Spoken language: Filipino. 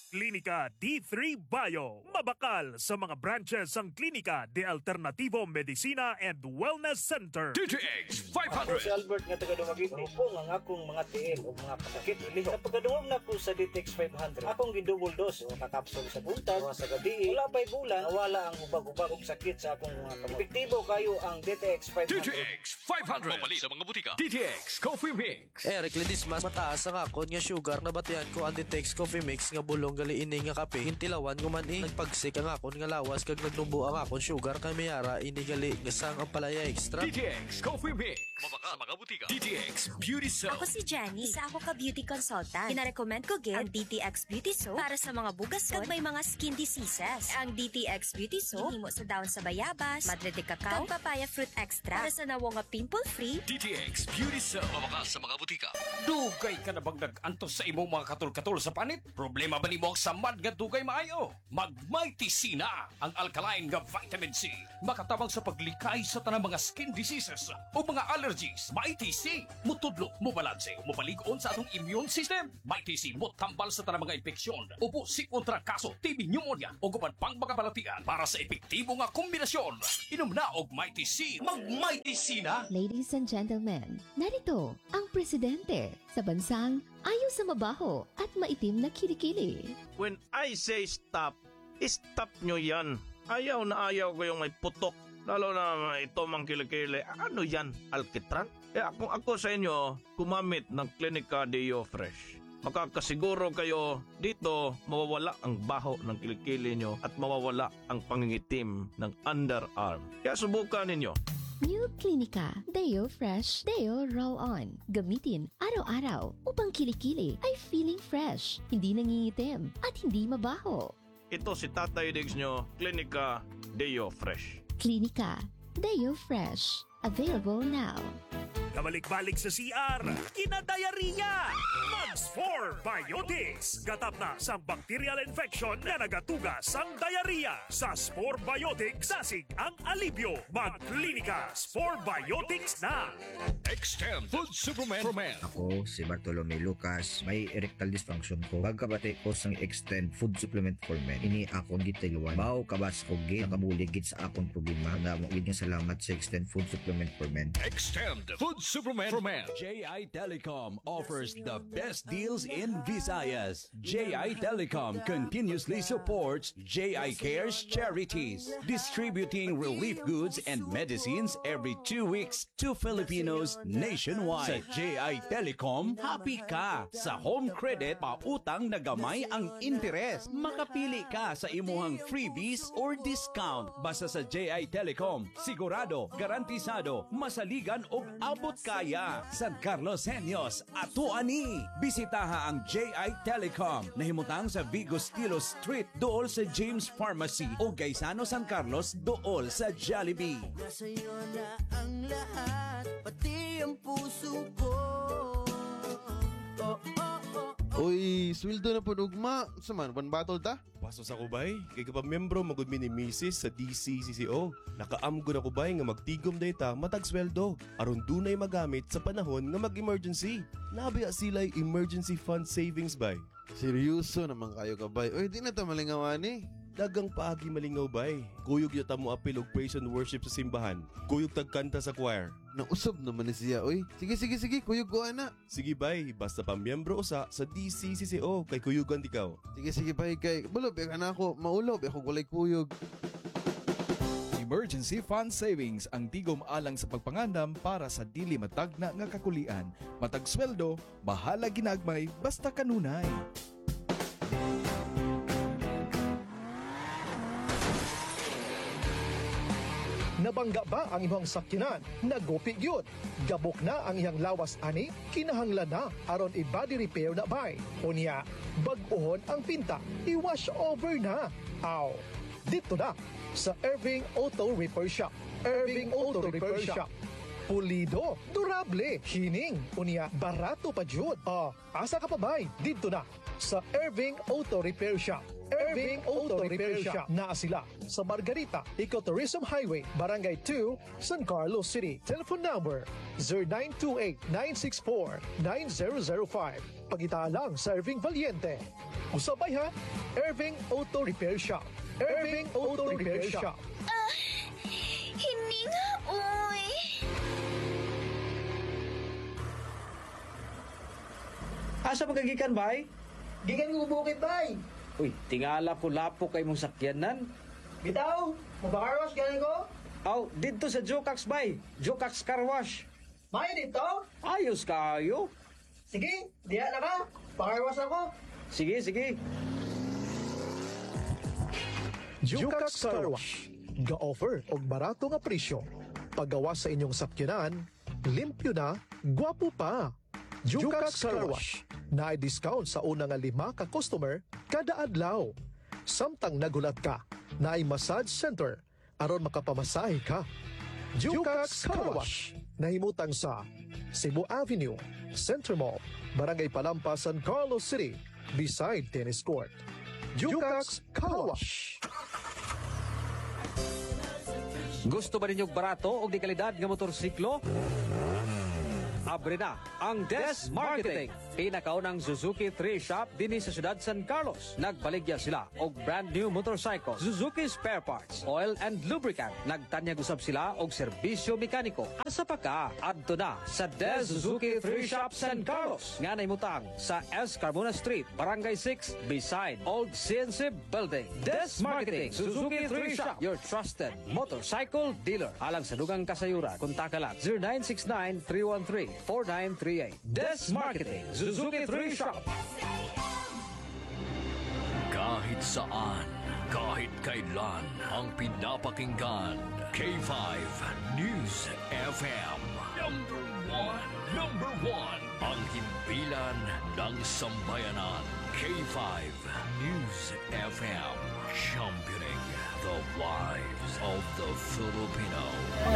Klinika D3 Bio. Mabakal sa mga branches ang Klinika de Alternativo Medicina and Wellness Center. DTX Ako si 500. Albert nga taga-Dumagiti. Rupo nga akong mga tiil o mga pasakit. Sa pagkaduwag na ko sa DTX 500, akong gidouble dose o nakapsol sa buntag, sa gabi. Wala pa'y bulan, nawala ang ubag-ubag og sakit sa akong mga kamot. Epektibo kayo ang DTX 500. DTX 500. Mamali sa mga butika. DTX Coffee Mix. Eric Lidis mas mataas ang akon nga sugar na batihan ko ang Ditex Coffee Mix nga bulong gali ini nga kape. Hintilawan ko man nagpagsik ang akon nga lawas kag nagnubo ang akon sugar kay mayara ini gali nga sang ang palaya extra. DTX Coffee Mix. Mabaka sa mga butika. DTX Beauty Soap. Ako si Jenny, isa ako ka beauty consultant. Kinarecommend ko gid ang DTX Beauty Soap para sa mga bugas kag may mga skin diseases. Ang DTX Beauty Soap himo sa daon sa bayabas, madre de cacao, kag papaya fruit extra para sa nawo nga pimple-free. DTX Beauty Soap. Mabaka sa mga butika. Dugay ka na bang nag-antos sa imong mga katul-katul sa panit? Problema ba ni mo ang samad nga dugay maayo? Mag-Mighty C na ang alkaline nga vitamin C. Makatabang sa paglikay sa tanang mga skin diseases o mga allergies. Mighty C. Mutudlo, mubalanse, mupalig-on sa atong immune system. Mighty C mo tambal sa tanang mga infeksyon. Upo si kontra kaso, TB pneumonia o guban pang mga balatian para sa epektibo nga kombinasyon. Inom na og Mighty C. Mag-Mighty C na! Ladies and gentlemen, narito ang presidente sa bansang ayaw sa mabaho at maitim na kilikili. When I say stop, stop nyo yan. Ayaw na ayaw ko yung may putok. Lalo na ito mang kilikili. Ano yan? Alkitran? Ako sa inyo, kumamit ng Klinika Deo Fresh. Makakasiguro kayo dito mawawala ang baho ng kilikili nyo at mawawala ang pangingitim ng underarm. Kaya subukan ninyo. New Klinika Deo Fresh Deo Roll-On. Gamitin araw-araw upang kilikili ay feeling fresh, hindi nangingitim at hindi mabaho. Ito si Tatay Diggs nyo, Klinika Deo Fresh. Klinika Deo Fresh. Available now. Kabalik-balik sa CR, kinadayariya! Mags 4 Biotics. Gatap na sa bacterial infection na nagatuga sang diarrhea. Sa Spore Biotics, dasig ang alibyo. Mag-klinika Spore Biotics na! Extend Food Supplement for Men. Ako si Bartolome Lucas, may erectile dysfunction ko. Pagkabati ko sang Extend Food Supplement for Men. Ini akong gitiluan. Bao kabas ko gid nakabuligid sa akong problema. Nga salamat sa Extend Food Supplement for Men. Extend Food Supplement for Men. JI Telecom offers the best deals in Visayas. JI Telecom continuously supports JI Cares charities, distributing relief goods and medicines every 2 weeks to Filipinos nationwide. Sa JI Telecom, happy ka sa home credit, pautang na gamay ang interes. Makapili ka sa imuhang freebies or discount. Basta sa JI Telecom, sigurado, garantisado, masaligan o abot kaya. San Carlos Senyos, Atuani. Bisitaha ang JI Telecom na himutang sa Vigo Stilo Street dool sa James Pharmacy o Gaisano San Carlos dool sa Jollibee. Nasa iyo na ang lahat, pati ang puso ko. Uy, sweldo na po ugma. Saman, one battle ta? Paso sa kubay, kay kapamembro magud mi ni Mrs. sa DCCCO. Nakaamgo na kubay nga magtigom data matag sweldo aron dunay magamit sa panahon nga mag-emergency. Nabiya sila'y emergency fund savings bay. Seryoso naman kayo kabay. Uy, di na ta malingawan eh. Dagang paagi malingaw bay. Kuyog yata mo apil og praise and worship sa simbahan. Kuyog tagkanta sa choir. Nausab naman ni siya, uy. Sige, kuyog ko ana. Sige bay, basta pamiyembro usa sa DCCCO kay kuyugan tikaw. Sige bay kay. Bulob ka na ako. Maulob ako kulay kuyog. Emergency Fund Savings ang tigom alang sa pagpangandam para sa dili matagna nga kakulian. Matag sweldo, bahala ginagmay basta kanunay. Nabangga ba ang imong sakyanan? Nagupi gyud. Gabok na ang iyang lawas ani, kinahanglan na aron i-body repair na bay. Unya, bag-ohon ang pinta, i-wash over na. Aw, dito na sa Irving Auto Repair Shop. Irving Auto Repair Shop. Pulido, durable, hining, unya, barato pa jud. Asa ka pa bay? Dito na sa Irving Auto Repair Shop. Irving Auto Repair Shop. Naa sila sa Margarita, Ecotourism Highway, Barangay 2, San Carlos City. Telephone number 0928-964-9005. Pagita lang sa Irving Valiente. Usabay ha, Irving Auto Repair Shop. Irving Auto Repair Shop. Hindi nga, uy. Asa magagikan, bay? Gikan ko bukid, bay. Uy, tingala ko lapok kay mong sakyanan. Bitaw, mabakarwas galing ko. Aw, dito sa Jokax, bay. Jokax Car Wash. May dito? Ayos kayo. Sige, diya na ka. Pakarwas ako. Sige, sige. Jukax Car Wash. Ga-offer og barato nga presyo. Paggawa sa inyong sakyanan, limpyo na, gwapo pa. Jukax Car Wash. Na-discount sa una nga 5 ka customer kada adlaw. Samtang nagulat ka, na-ay massage center aron makapamasahe ka. Jukax Car Wash. Nahimutang sa Cebu Avenue, Center Mall, Barangay Palampas, San Carlos City, beside tennis court. Jukax Car Wash. Gusto ba ninyong barato o di kalidad nga motorsiklo? Abre na ang Des Marketing. Pinakaunang Suzuki 3 shop dinhi sa siyudad San Carlos. Nagbaligya sila og brand new motorcycle, Suzuki spare parts, oil and lubricant. Nagtanyag usab sila og serbisyo mekaniko. Asa pa ka? Adto na sa Des Suzuki 3 shop San Carlos. Nga naimutang sa S. Carmona Street, Barangay 6, beside Old CNC Building. Des Marketing, Suzuki 3 shop, your trusted motorcycle dealer. Alang sa dugang kasayuran, kontak lang 0969-313-4938. Des Marketing, Suzuki 3 Shop. Kahit saan, kahit kailan, ang pinapakinggan, K5 News FM. Number one, ang himpilan ng sambayanan. K5 News FM, championing the lives of the Filipino.